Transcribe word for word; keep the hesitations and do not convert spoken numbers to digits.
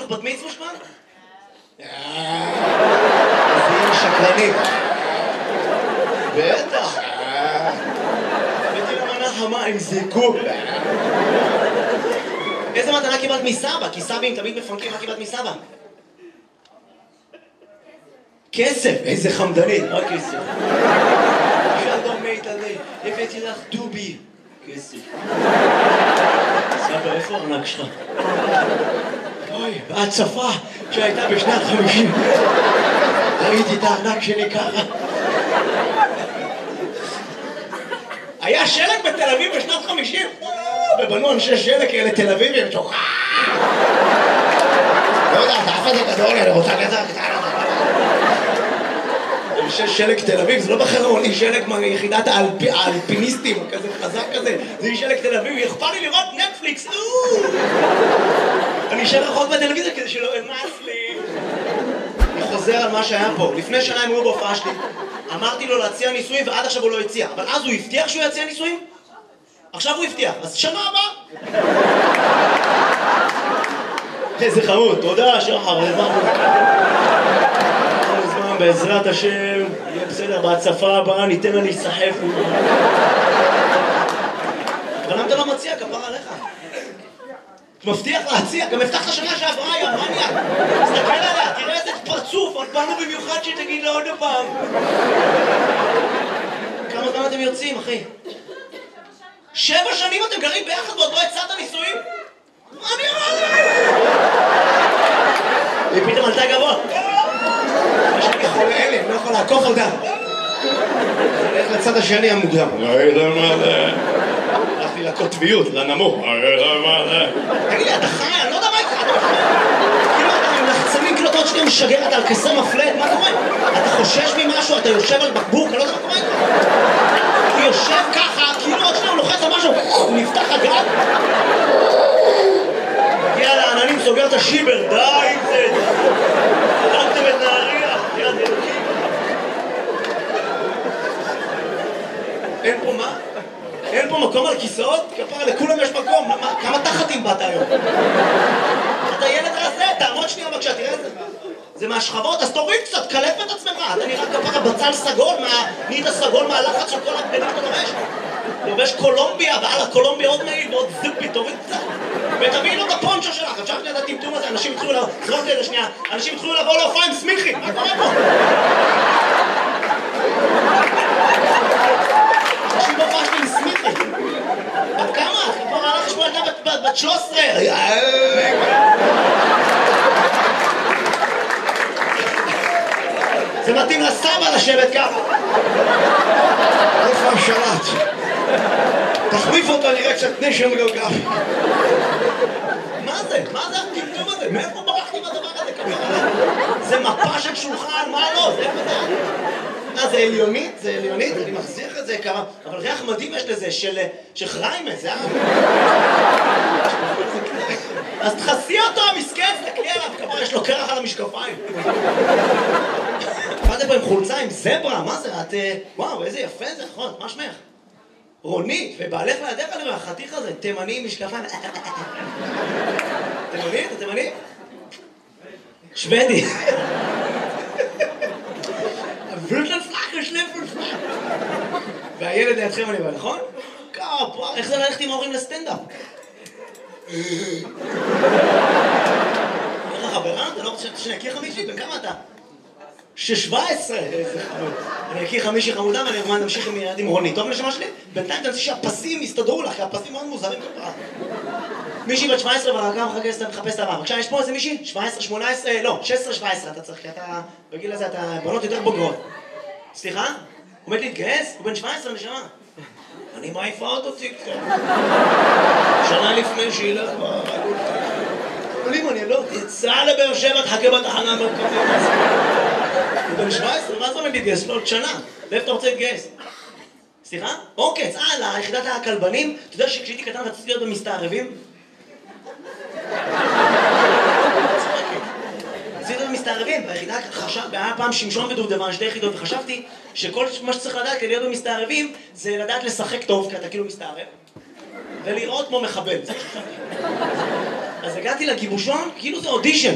בת מצווה שמה? אז היא שקרנית. בטח. הבאתי לה מנה חמה עם זיקוק. איזה מתנה קיבלת מסבא? כי סבים תמיד מפנקים, מה קיבלת מסבא? כסף, איזה חמדנית, רק כסף. שלום מיטלי, הבאתי לך דובי. כסף. סבא, איפה הארנק שלך? אוי, בהצפה שהייתה בשנת חמישים. ראיתי את הארנק שלי ככה. היה שלג בתל אביב בשנת חמישים? ובנו אנשי שלג כאלה תל אביבים, שוחק! לא יודע, אתה אף אחד גדול, אני רוצה כזה קטן. אנשי שלג תל אביב, זה לא בחרון, היא שלג מיחידת האלפיניסטים, כזה חזק כזה, זה היא שלג תל אביב, אכפת לי לראות נטפליקס, אני אשאר רחוק בטלוויזיה כדי שלא אמאס לי. אני חוזר על מה שהיה פה, לפני שנה הם היו בהופעה שלי, אמרתי לו להציע נישואים ועד עכשיו הוא לא הציע, אבל אז הוא הבטיח שהוא יציע נישואים? עכשיו הוא הבטיח, אז שנה הבאה. איזה חמוד, תודה שחר, הזמן בעזרת השם, יהיה בסדר, בהצפה הבאה ניתן לה להיסחף. אבל למה אתה לא מציע, כפר עליך? מבטיח להציע, גם הבטחת שנה שעברה, יא מניאק. תסתכל עליה, תראה איזה פרצוף, באנו במיוחד שתגיד לה עוד פעם. כמה זמן אתם יוצאים, אחי? שבע שנים אתם גרים ביחד ועוד לא הצעת נישואים? אני אמרתי! היא פתאום עלתה גבוה. יש לי חולה אלה, אני לא יכול לעקוף אותה. זה הולך לצד השני המוקדם. הלכתי לקוטביות, לנמוך. תגיד לי, אתה חי? אני לא יודע מה איתך. כאילו אתה עם לחצנים, כאילו אתה עוד שנייה משגר, אתה על כסר מפלט, מה קורה? אתה חושש ממשהו, אתה יושב על בקבוק, אני לא יודע מה קורה איתך. הוא יושב ככה, כאילו עוד שנייה הוא לוחץ על משהו, הוא נפתח הגג. הגיע לעננים, סוגר את השיבר, די עם זה. חלקתם את נהריה, יד אלוקים. אין פה מה? אין פה מקום על כיסאות? כפרה, לכולם יש מקום. כמה תחתים באת היום? אתה ילד רזה, תעמוד שנייה בבקשה, תראה את זה. זה מהשכבות, אז תוריד קצת, קלף את עצמך. אתה נראה כפרה בצל סגול, נהיית סגול מהלחץ של כל הבגדים שאתה לובש. לובש קולומביה, ועל הקולומביה עוד מעיל ועוד זיפי, תוריד קצת. ותביאי לו את הפונצ'ו שלך, אפשר שנייה את הטמטום הזה, אנשים התחילו לבוא, זרוק לי את זה שנייה, אנשים התחילו לבוא להופעה עם סמיכי, מה קורה פה? אנשים בהופעה שלי עם סמיכי. בת כמה? כבר הלך לשמוע ילדה בת שלוש עשרה. זה מתאים לסבא לשבת ככה. איפה השלט? תחליף אותו, נראה קצת נשם גאוגרפי. מה זה? מה זה הטמטום הזה? מאיפה ברחתי מהדבר הזה? זה מפה של שולחן, מה לא? זה איפה זה? אה, זה עליונית? זה עליונית? אני מחזיר את זה כמה... אבל ריח מדהים יש לזה, של חריימה, זה אה? אז תחסי אותו, המסכן, תקלי עליו, כמה יש לו קרח על המשקפיים. באתם פה עם חולצה, עם זברה, מה זה? את... וואו, איזה יפה זה, נכון, מה שמך? רונית, ובעלך לידך אני רואה, החתיך הזה, תימני, משקפיים. תימני? אתה תימני? שוודי. ווירטן פלאקר, שליפן פלאקר. והילד לידכם אני בא, נכון? כפה, איך זה ללכת עם ההורים לסטנדאפ? איך החברה? אתה לא רוצה שאני אכיר חמישי? בן כמה אתה? שש-שבע עשרה, איזה חמוד. אני אכיר חמישי חמודה ואני אמרתי נמשיך עם ילד עם רונית. טוב נשמה שלי? בינתיים תנסי שהפסים יסתדרו לך, כי הפסים מאוד מוזרים כפרה. מישהי בת שבע עשרה והרגע מחפש את הבא. בבקשה, יש פה איזה מישהי? שבע עשרה, שמונה עשרה, לא, שש עשרה, שבע עשרה אתה צריך, כי אתה בגיל הזה, אתה בנות יותר בוגרות. סליחה? הוא עומד להתגייס? הוא בן שבע עשרה נשמה. אני מעיפה אותו ציקצה. שנה לפני שילך אבל אם אני לא תצא לבאר שבע, תחכה בתחנה מרכזית. הוא בן שבע עשרה, מה זה עומד להתגייס? לא, עוד שנה. לאיפה אתה רוצה להתגייס? סליחה? אוקיי, צהל, ליחידת הכלבנים. אתה יודע שכשהייתי קטן רציתי להיות במסתערבים? רציתי להיות במסתערבים, ביחידה היה פעם שמשון ודובדבן, שתי יחידות, וחשבתי שכל מה שצריך לדעת כדי להיות במסתערבים זה לדעת לשחק טוב, כי אתה כאילו מסתערב, ולראות כמו מחבל. אז הגעתי לגיבושון, כאילו זה אודישן.